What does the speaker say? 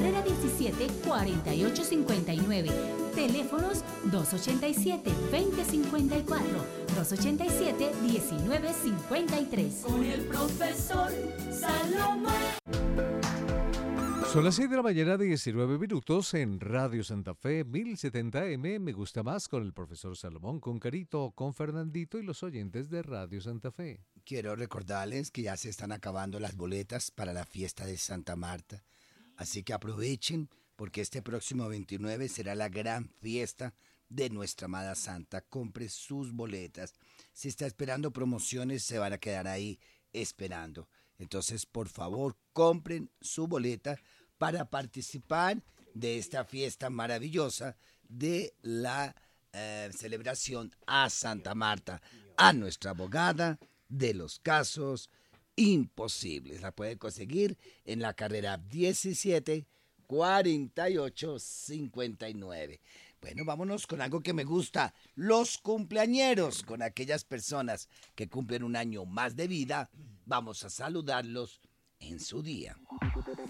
carrera 17, 4859. Teléfonos 287-2054, 287-1953. Con el profesor Salomón. Son las 6 de la mañana, 19 minutos en Radio Santa Fe, 1070M. Me gusta más con el profesor Salomón, con Carito, con Fernandito y los oyentes de Radio Santa Fe. Quiero recordarles que ya se están acabando las boletas para la fiesta de Santa Marta. Así que aprovechen porque este próximo 29 será la gran fiesta de nuestra amada Santa. Compre sus boletas. Si está esperando promociones, se van a quedar ahí esperando. Entonces, por favor, compren su boleta para participar de esta fiesta maravillosa de la celebración a Santa Marta, a nuestra abogada de los casos imposibles. La puede conseguir en la carrera 17 48 59. Bueno, vámonos con algo que me gusta, los cumpleañeros, con aquellas personas que cumplen un año más de vida. Vamos a saludarlos en su día.